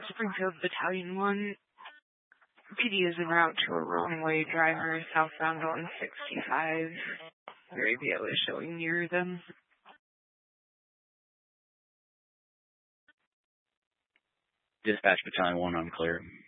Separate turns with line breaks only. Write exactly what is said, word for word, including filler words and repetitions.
Springfield Battalion one. P D is en route to a wrong-way driver southbound on sixty-five. Radio is showing near them.
Dispatch Battalion one, I'm clear.